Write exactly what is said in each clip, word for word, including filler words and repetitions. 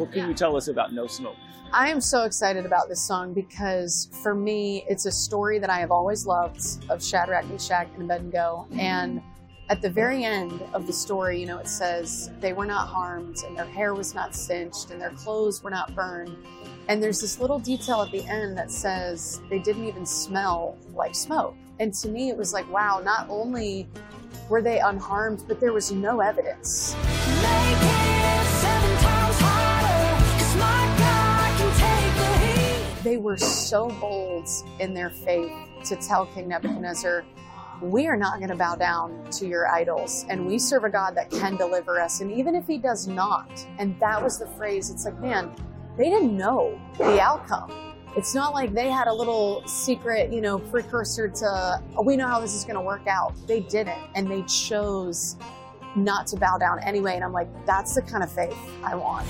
What can you tell us about No Smoke? I am so excited about this song because for me, it's a story that I have always loved of Shadrach, Meshach, and Abednego. And at the very end of the story, you know, it says they were not harmed and their hair was not singed and their clothes were not burned. And there's this little detail at the end that says they didn't even smell like smoke. And to me, it was like, wow, not only were they unharmed, but there was no evidence. Make it seven times harder, 'cause my God can take the heat. They were so bold in their faith to tell King Nebuchadnezzar, we are not going to bow down to your idols, and we serve a God that can deliver us, and even if he does not. And that was the phrase. It's like, man, they didn't know the outcome. It's not like they had a little secret, you know, precursor to, oh, we know how this is going to work out. They didn't, and they chose not to bow down anyway. And I'm like, that's the kind of faith I want.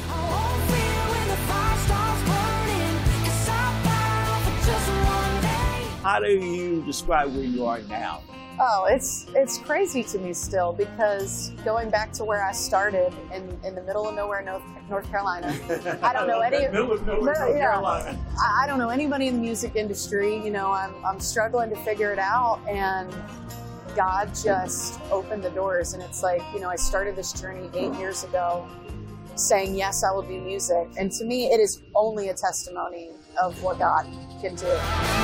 How do you describe where you are now? Oh, it's it's crazy to me still, because going back to where I started in, in the middle of nowhere, North, North Carolina, I don't know any. middle of nowhere, North yeah, Carolina. I, I don't know anybody in the music industry. You know, I'm I'm struggling to figure it out, and God just opened the doors. And it's like, you know, I started this journey eight years ago, saying yes, I will do music, and to me, it is only a testimony of what God can do.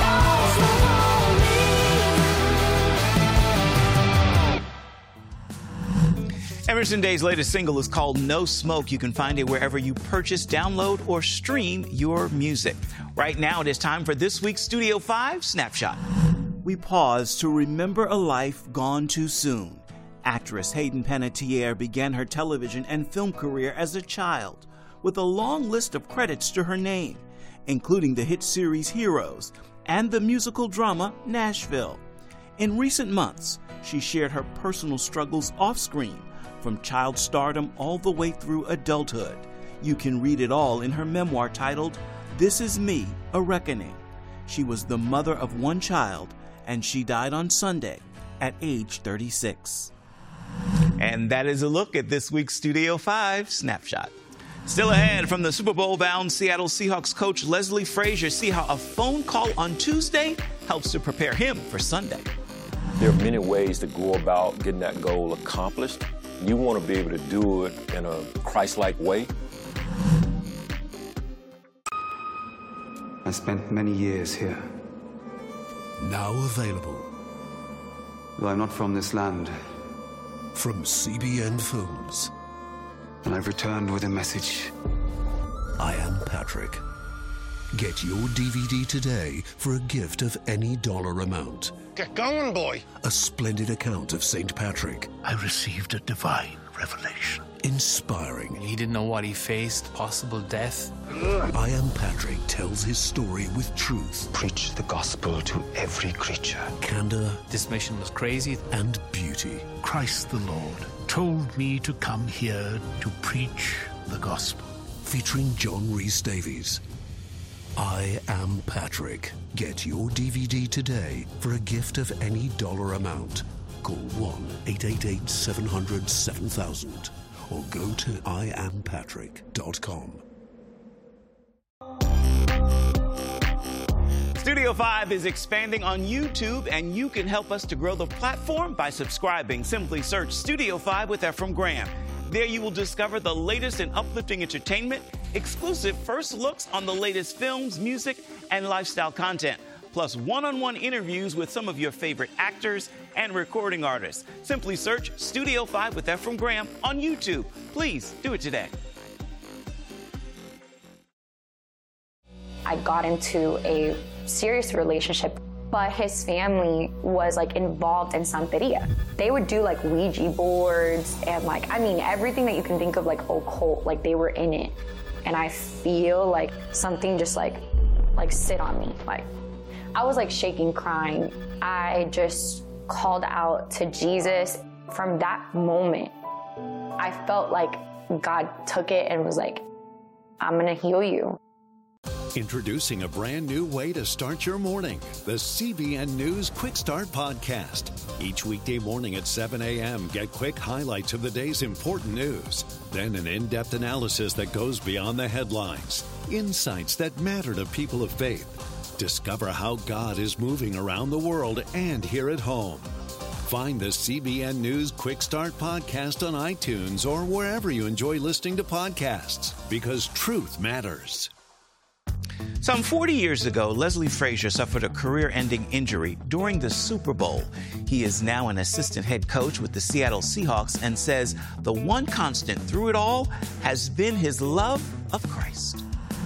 Emerson Day's latest single is called No Smoke. You can find it wherever you purchase, download, or stream your music. Right now, it is time for this week's Studio five Snapshot. We pause to remember a life gone too soon. Actress Hayden Panettiere began her television and film career as a child, with a long list of credits to her name, including the hit series Heroes and the musical drama Nashville. In recent months, she shared her personal struggles off-screen, from child stardom all the way through adulthood. You can read it all in her memoir titled, This Is Me, A Reckoning. She was the mother of one child, and she died on Sunday at age thirty-six. And that is a look at this week's Studio five Snapshot. Still ahead, from the Super Bowl-bound Seattle Seahawks coach Leslie Frazier, see how a phone call on Tuesday helps to prepare him for Sunday. There are many ways to go about getting that goal accomplished. You want to be able to do it in a Christ-like way. I spent many years here. Now available. Though I'm not from this land. From C B N Films. And I've returned with a message. I Am Patrick. Get your D V D today for a gift of any dollar amount. Get going, boy. A splendid account of Saint Patrick. I received a divine revelation. Inspiring. He didn't know what he faced, possible death. I Am Patrick tells his story with truth. Preach the gospel to every creature. Candor. This mission was crazy. And beauty. Christ the Lord told me to come here to preach the gospel. Featuring John Rhys Davies. I Am Patrick. Get your D V D today for a gift of any dollar amount. Call one eight eight eight, seven hundred, seven thousand or go to I am patrick dot com. Studio five is expanding on YouTube, and you can help us to grow the platform by subscribing. Simply search Studio five with Ephraim Graham. There you will discover the latest in uplifting entertainment, exclusive first looks on the latest films, music, and lifestyle content, plus one-on-one interviews with some of your favorite actors and recording artists. Simply search Studio five with Ephraim Graham on YouTube. Please do it today. I got into a serious relationship, but his family was like involved in Santeria. They would do like Ouija boards and like, I mean, everything that you can think of like occult, like they were in it. And I feel like something just like, like sit on me. Like I was like shaking, crying. I just called out to Jesus. From that moment, I felt like God took it and was like, I'm gonna heal you. Introducing a brand new way to start your morning, the C B N News Quick Start Podcast. Each weekday morning at seven a.m., get quick highlights of the day's important news. Then an in-depth analysis that goes beyond the headlines. Insights that matter to people of faith. Discover how God is moving around the world and here at home. Find the C B N News Quick Start Podcast on iTunes or wherever you enjoy listening to podcasts, because truth matters. Some forty years ago, Leslie Frazier suffered a career-ending injury during the Super Bowl. He is now an assistant head coach with the Seattle Seahawks and says the one constant through it all has been his love of Christ.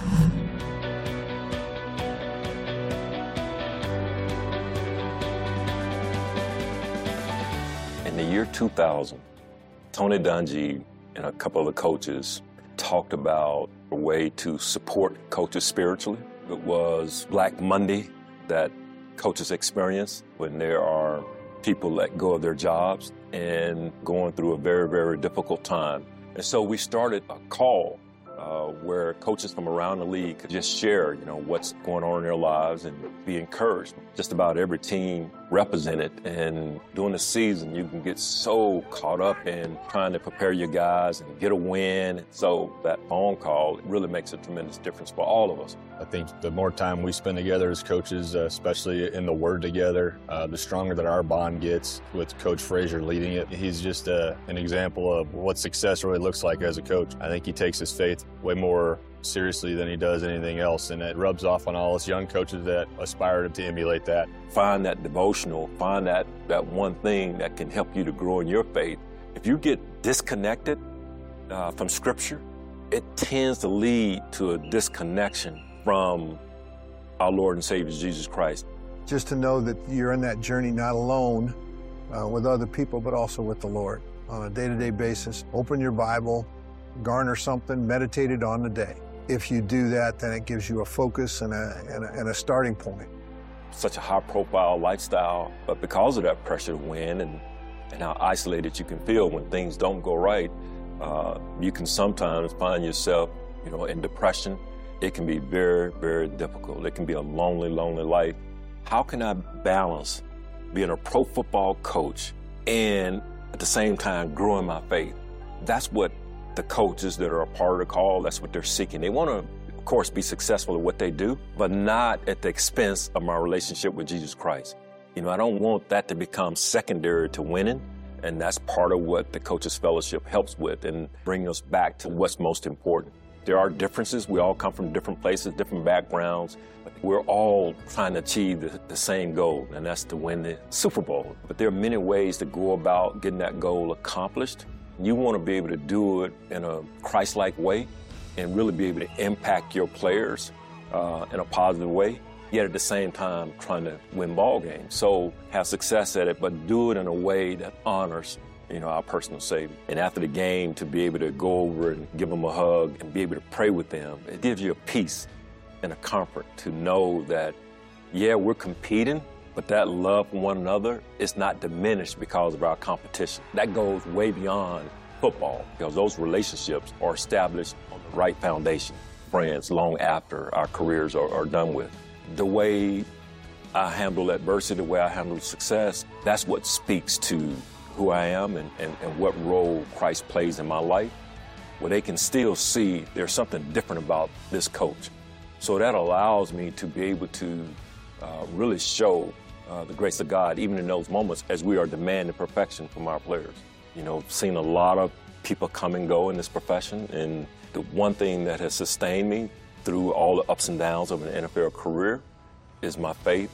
In the year two thousand, Tony Dungy and a couple of the coaches talked about a way to support coaches spiritually. It was Black Monday that coaches experience when there are people let go of their jobs and going through a very, very difficult time. And so we started a call uh, where coaches from around the league could just share, you know, what's going on in their lives and be encouraged. Just about every team represented, and during the season you can get so caught up in trying to prepare your guys and get a win. So that phone call really makes a tremendous difference for all of us. I think the more time we spend together as coaches, uh, especially in the Word together, uh, the stronger that our bond gets with Coach Frazier leading it. He's just uh, an example of what success really looks like as a coach. I think he takes his faith way more seriously than he does anything else, and it rubs off on all us young coaches that aspire to emulate that. Find that devotional, find that, that one thing that can help you to grow in your faith. If you get disconnected uh, from Scripture, it tends to lead to a disconnection from our Lord and Savior Jesus Christ. Just to know that you're in that journey not alone uh, with other people, but also with the Lord on a day-to-day basis. Open your Bible, garner something, meditate it on the day. If you do that, then it gives you a focus and a, and a, and a starting point. Such a high-profile lifestyle, but because of that pressure to win and, and how isolated you can feel when things don't go right, uh, you can sometimes find yourself, you know, in depression. It can be very, very difficult. It can be a lonely, lonely life. How can I balance being a pro football coach and at the same time growing my faith? That's what the coaches that are a part of the call, that's what they're seeking. They want to, of course, be successful at what they do, but not at the expense of my relationship with Jesus Christ. You know, I don't want that to become secondary to winning, and that's part of what the Coaches Fellowship helps with and bring us back to what's most important. There are differences. We all come from different places, different backgrounds, but we're all trying to achieve the, the same goal, and that's to win the Super Bowl. But there are many ways to go about getting that goal accomplished. You want to be able to do it in a Christ-like way and really be able to impact your players uh, in a positive way, yet at the same time trying to win ball games. So have success at it, but do it in a way that honors, you know, our personal Savior. And after the game, to be able to go over and give them a hug and be able to pray with them, it gives you a peace and a comfort to know that, yeah, we're competing, but that love for one another is not diminished because of our competition. That goes way beyond football, because those relationships are established on the right foundation. Friends long after our careers are, are done with. The way I handle adversity, the way I handle success, that's what speaks to who I am and, and, and what role Christ plays in my life, where they can still see there's something different about this coach. So that allows me to be able to uh, really show Uh, the grace of God, even in those moments as we are demanding perfection from our players. You know, seen a lot of people come and go in this profession, and the one thing that has sustained me through all the ups and downs of an N F L career is my faith.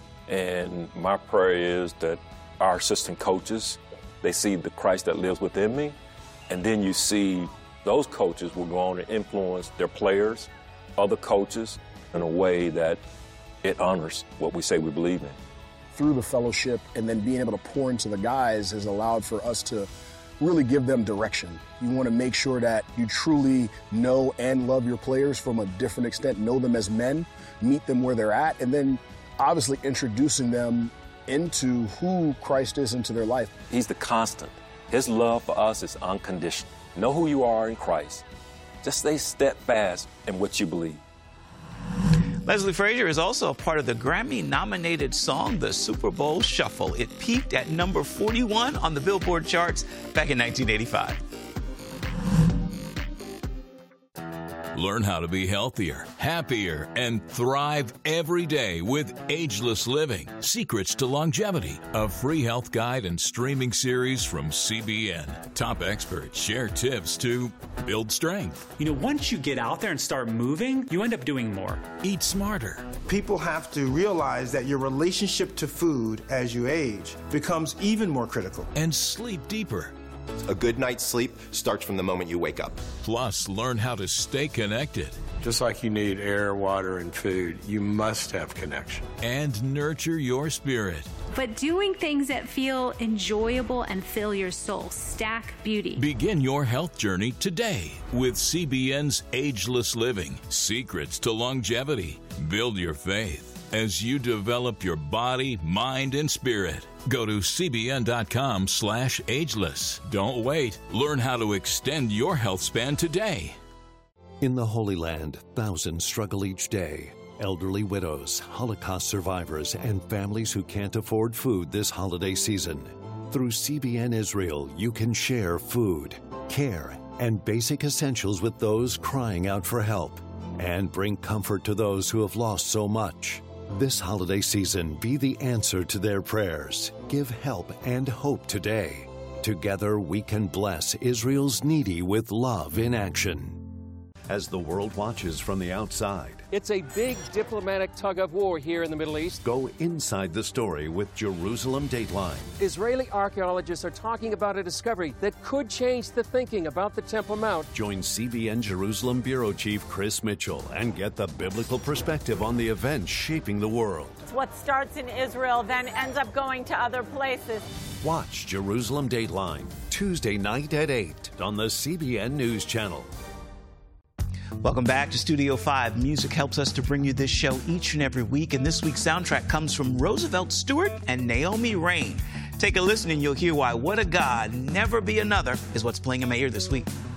And my prayer is that our assistant coaches, they see the Christ that lives within me, and then you see those coaches will go on to influence their players, other coaches, in a way that it honors what we say we believe in. Through the fellowship and then being able to pour into the guys has allowed for us to really give them direction. You want to make sure that you truly know and love your players from a different extent, know them as men, meet them where they're at, and then obviously introducing them into who Christ is into their life. He's the constant. His love for us is unconditional. Know who you are in Christ. Just stay steadfast in what you believe. Leslie Frazier is also a part of the Grammy-nominated song, The Super Bowl Shuffle. It peaked at number forty-one on the Billboard charts back in nineteen eighty-five. Learn how to be healthier, happier, and thrive every day with Ageless Living, Secrets to Longevity, a free health guide and streaming series from C B N. Top experts share tips to build strength. You know, once you get out there and start moving, you end up doing more. Eat smarter. People have to realize that your relationship to food as you age becomes even more critical. And sleep deeper. A good night's sleep starts from the moment you wake up. Plus, learn how to stay connected. Just like you need air, water, and food, you must have connection. And nurture your spirit. But doing things that feel enjoyable and fill your soul. Stack Beauty. Begin your health journey today with C B N's Ageless Living, Secrets to Longevity. Build your faith as you develop your body, mind, and spirit. Go to cbn.com slash ageless. Don't wait. Learn how to extend your health span today. In the Holy Land, thousands struggle each day. Elderly widows, Holocaust survivors, and families who can't afford food this holiday season. Through C B N Israel, you can share food, care, and basic essentials with those crying out for help, and bring comfort to those who have lost so much. This holiday season, be the answer to their prayers. Give help and hope today. Together, we can bless Israel's needy with love in action. As the world watches from the outside, it's a big diplomatic tug of war here in the Middle East. Go inside the story with Jerusalem Dateline. Israeli archaeologists are talking about a discovery that could change the thinking about the Temple Mount. Join C B N Jerusalem Bureau Chief Chris Mitchell and get the biblical perspective on the events shaping the world. What starts in Israel then ends up going to other places. Watch Jerusalem Dateline Tuesday night at eight on the C B N News Channel. Welcome back to Studio five. Music helps us to bring you this show each and every week, and this week's soundtrack comes from Roosevelt Stewart and Naomi Raine. Take a listen and you'll hear why What a God, Never Be Another is what's playing in my ear this week.